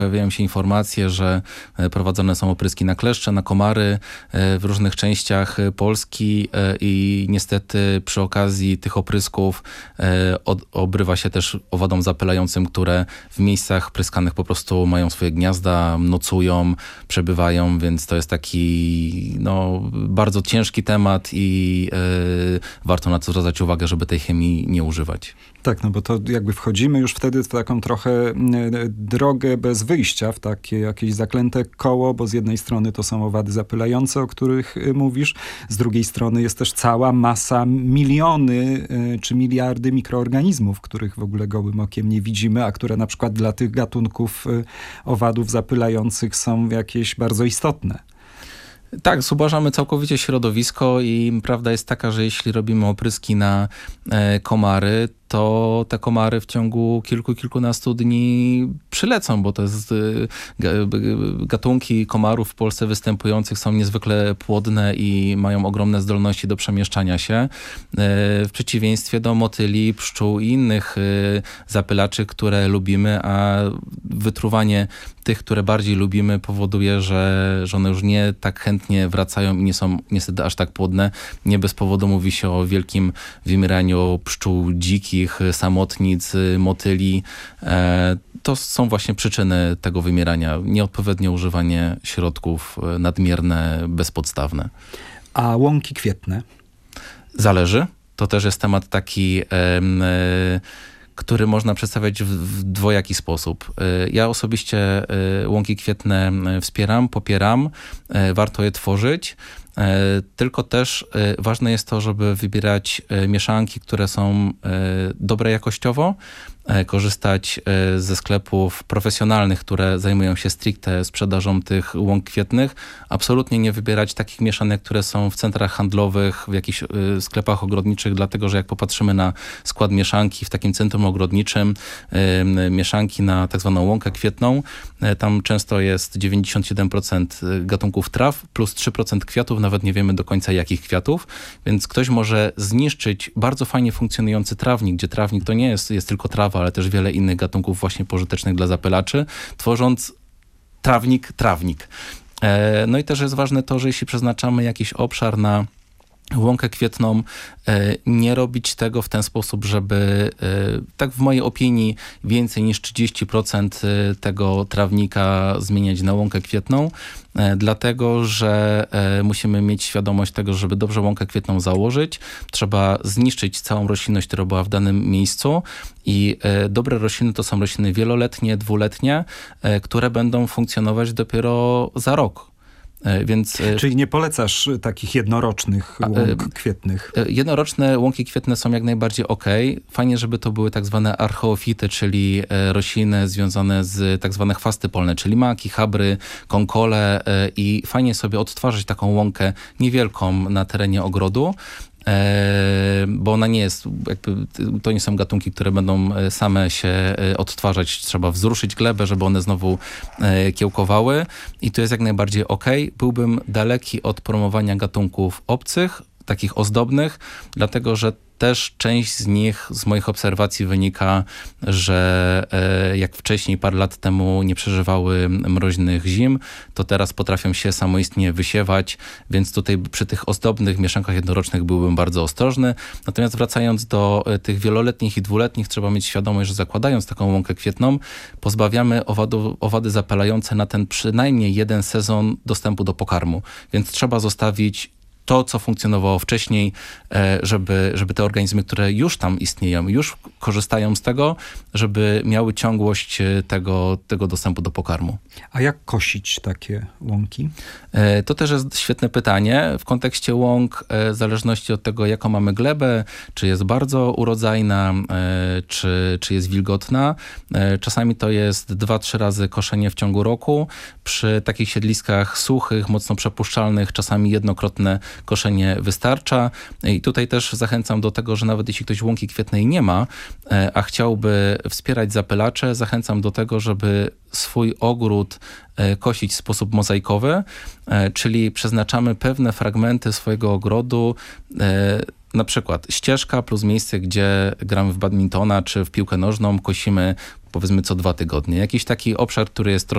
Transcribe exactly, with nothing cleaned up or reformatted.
pojawiają się informacje, że prowadzone są opryski na kleszcze, na komary w różnych częściach Polski i niestety przy okazji tych oprysków od, obrywa się też owadom zapylającym, które w miejscach pryskanych po prostu mają swoje gniazda, nocują, przebywają, więc to jest taki no, bardzo ciężki temat i yy, warto na to zwracać uwagę, żeby tej chemii nie używać. Tak, no bo to jakby wchodzimy już wtedy w taką trochę drogę bez wyjścia, w takie jakieś zaklęte koło, bo z jednej strony to są owady zapylające, o których mówisz, z drugiej strony jest też cała masa, miliony czy miliardy mikroorganizmów, których w ogóle gołym okiem nie widzimy, a które na przykład dla tych gatunków owadów zapylających są jakieś bardzo istotne. Tak, zubożamy całkowicie środowisko i prawda jest taka, że jeśli robimy opryski na e, komary, to te komary w ciągu kilku, kilkunastu dni przylecą, bo to jest gatunki komarów w Polsce występujących są niezwykle płodne i mają ogromne zdolności do przemieszczania się. W przeciwieństwie do motyli, pszczół i innych zapylaczy, które lubimy, a wytruwanie tych, które bardziej lubimy, powoduje, że, że one już nie tak chętnie wracają i nie są niestety aż tak płodne. Nie bez powodu mówi się o wielkim wymieraniu pszczół dzikich, samotnic, motyli. To są właśnie przyczyny tego wymierania. Nieodpowiednie używanie środków, nadmierne, bezpodstawne. A łąki kwietne? Zależy. To też jest temat taki, który można przedstawiać w, w dwojaki sposób. Ja osobiście łąki kwietne wspieram, popieram. Warto je tworzyć. Tylko też ważne jest to, żeby wybierać mieszanki, które są dobre jakościowo, korzystać ze sklepów profesjonalnych, które zajmują się stricte sprzedażą tych łąk kwietnych. Absolutnie nie wybierać takich mieszanek, które są w centrach handlowych, w jakichś sklepach ogrodniczych, dlatego że jak popatrzymy na skład mieszanki w takim centrum ogrodniczym, mieszanki na tak zwaną łąkę kwietną, tam często jest dziewięćdziesiąt siedem procent gatunków traw plus trzy procent kwiatów, nawet nie wiemy do końca jakich kwiatów, więc ktoś może zniszczyć bardzo fajnie funkcjonujący trawnik, gdzie trawnik to nie jest, jest tylko trawa, ale też wiele innych gatunków właśnie pożytecznych dla zapylaczy, tworząc trawnik, trawnik. E, no i też jest ważne to, że jeśli przeznaczamy jakiś obszar na łąkę kwietną, nie robić tego w ten sposób, żeby, tak w mojej opinii, więcej niż trzydzieści procent tego trawnika zmieniać na łąkę kwietną, dlatego, że musimy mieć świadomość tego, żeby dobrze łąkę kwietną założyć, trzeba zniszczyć całą roślinność, która była w danym miejscu i dobre rośliny to są rośliny wieloletnie, dwuletnie, które będą funkcjonować dopiero za rok. Więc, Czyli nie polecasz takich jednorocznych łąk kwietnych? Jednoroczne łąki kwietne są jak najbardziej okej. Fajnie, żeby to były tak zwane archeofity, czyli rośliny związane z tak zwane chwasty polne, czyli maki, chabry, konkole i fajnie sobie odtwarzać taką łąkę niewielką na terenie ogrodu. Bo ona nie jest, jakby, to nie są gatunki, które będą same się odtwarzać. Trzeba wzruszyć glebę, żeby one znowu kiełkowały i to jest jak najbardziej okej. Byłbym daleki od promowania gatunków obcych, takich ozdobnych, dlatego że też część z nich, z moich obserwacji wynika, że e, jak wcześniej, parę lat temu nie przeżywały mroźnych zim, to teraz potrafią się samoistnie wysiewać, więc tutaj przy tych ozdobnych mieszankach jednorocznych byłbym bardzo ostrożny. Natomiast wracając do e, tych wieloletnich i dwuletnich, trzeba mieć świadomość, że zakładając taką łąkę kwietną, pozbawiamy owadu, owady zapylające na ten przynajmniej jeden sezon dostępu do pokarmu, więc trzeba zostawić to, co funkcjonowało wcześniej, żeby, żeby te organizmy, które już tam istnieją, już korzystają z tego, żeby miały ciągłość tego, tego dostępu do pokarmu. A jak kosić takie łąki? To też jest świetne pytanie. W kontekście łąk, w zależności od tego, jaką mamy glebę, czy jest bardzo urodzajna, czy, czy jest wilgotna. Czasami to jest dwa, trzy razy koszenie w ciągu roku. Przy takich siedliskach suchych, mocno przepuszczalnych, czasami jednokrotne koszenie wystarcza. I tutaj też zachęcam do tego, że nawet jeśli ktoś łąki kwietnej nie ma, a chciałby wspierać zapylacze, zachęcam do tego, żeby swój ogród kosić w sposób mozaikowy, czyli przeznaczamy pewne fragmenty swojego ogrodu, na przykład ścieżka plus miejsce, gdzie gramy w badmintona czy w piłkę nożną, kosimy powiedzmy co dwa tygodnie. Jakiś taki obszar, który jest troszkę